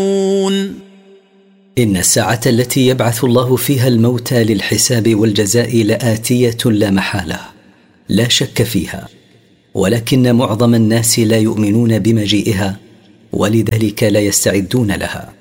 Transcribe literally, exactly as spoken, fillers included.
إن الساعة التي يبعث الله فيها الموتى للحساب والجزاء لآتية لا محالة، لا شك فيها، ولكن معظم الناس لا يؤمنون بمجيئها، ولذلك لا يستعدون لها.